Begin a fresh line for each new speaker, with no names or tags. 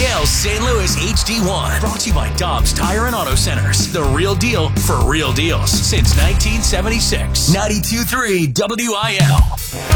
WIL's St. Louis HD1. Brought to you by Dobbs Tire and Auto Centers. The real deal for real deals since 1976. 92.3 WIL.